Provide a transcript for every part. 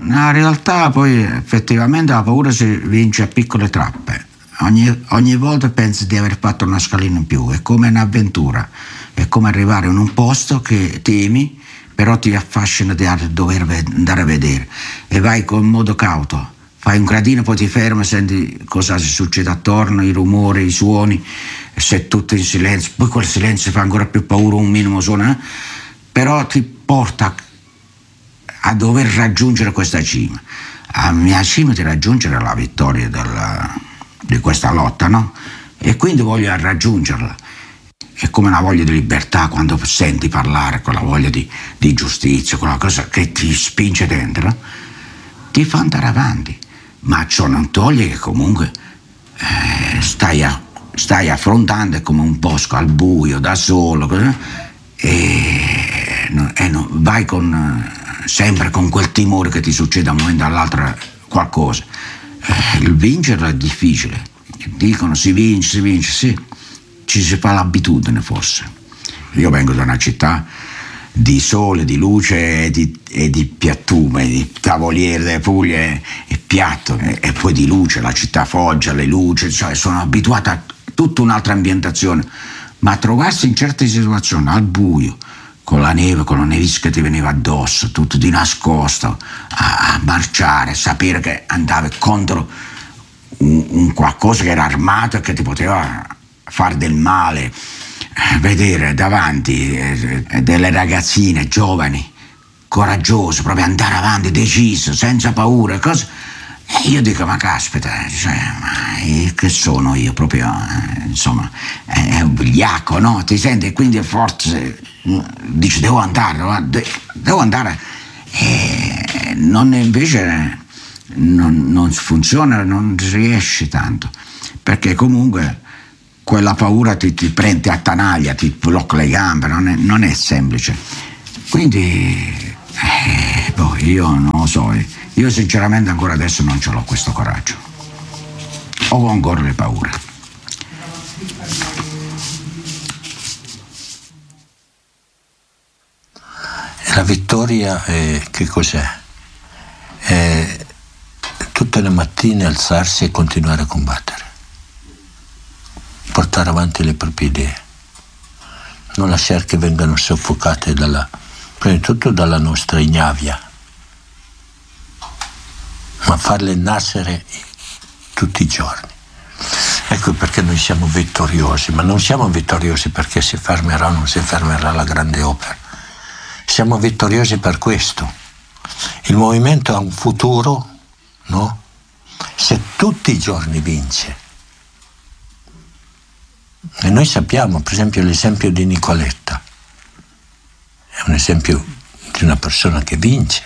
nella realtà poi effettivamente la paura si vince a piccole tappe. Ogni volta pensi di aver fatto una scalina in più, è come un'avventura, è come arrivare in un posto che temi, però ti affascina di dover andare a vedere, e vai con modo cauto, fai un gradino, poi ti fermi, senti cosa si succede attorno, i rumori, i suoni, sei tutto in silenzio, poi quel silenzio fa ancora più paura, un minimo suono, però ti porta a dover raggiungere questa cima. A mia cima di raggiungere la vittoria di questa lotta, no? E quindi voglio raggiungerla. È come una voglia di libertà quando senti parlare, quella voglia di giustizia, quella cosa che ti spinge dentro, ti fa andare avanti. Ma ciò non toglie che comunque stai affrontando, è come un bosco al buio, da solo, vai sempre con quel timore che ti succeda da un momento all'altro qualcosa. Il vincerlo è difficile, dicono si vince, sì, ci si fa l'abitudine forse. Io vengo da una città di sole, di luce e di piattume, di Tavoliere delle Puglie e piatto, e poi di luce, la città Foggia, le luci, cioè sono abituato a tutta un'altra ambientazione, ma trovarsi in certe situazioni al buio, con la neve, con la nevisca che ti veniva addosso, tutto di nascosto, a marciare, sapere che andavi contro un qualcosa che era armato e che ti poteva fare del male, vedere davanti delle ragazzine giovani, coraggiose, proprio andare avanti, deciso, senza paura, cose. E io dico, ma caspita, cioè, ma che sono io proprio, insomma, è un vigliacco, no? Ti senti, quindi forse dici devo andare, e invece non funziona, non riesci tanto, perché comunque quella paura ti prende a tanaglia, ti blocca le gambe, non è semplice. Quindi io non lo so, io sinceramente ancora adesso non ce l'ho questo coraggio, ho ancora le paure. La vittoria che cos'è? È tutte le mattine alzarsi e continuare a combattere, portare avanti le proprie idee, non lasciare che vengano soffocate prima di tutto dalla nostra ignavia, ma farle nascere tutti i giorni. Ecco perché noi siamo vittoriosi, ma non siamo vittoriosi perché si fermerà o non si fermerà la grande opera. Siamo vittoriosi per questo. Il movimento ha un futuro, no? Se tutti i giorni vince. E noi sappiamo, per esempio, l'esempio di Nicoletta. È un esempio di una persona che vince.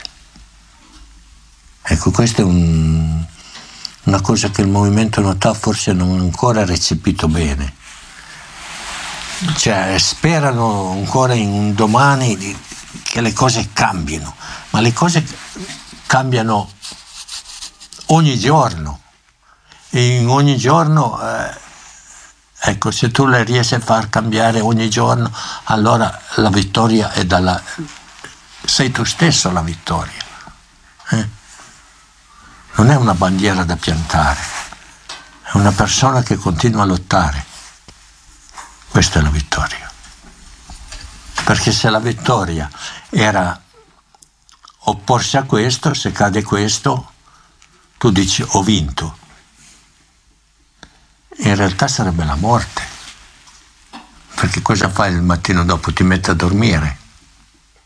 Ecco, questa è una cosa che il movimento Notà forse non ha ancora recepito bene. Cioè, sperano ancora in un domani che le cose cambino, ma le cose cambiano ogni giorno. E in ogni giorno, ecco, se tu le riesci a far cambiare ogni giorno, allora la vittoria è sei tu stesso la vittoria. Non è una bandiera da piantare, è una persona che continua a lottare. Questa è la vittoria. Perché se la vittoria era opporsi a questo, se cade questo, tu dici ho vinto. In realtà sarebbe la morte. Perché cosa fai il mattino dopo? Ti metti a dormire.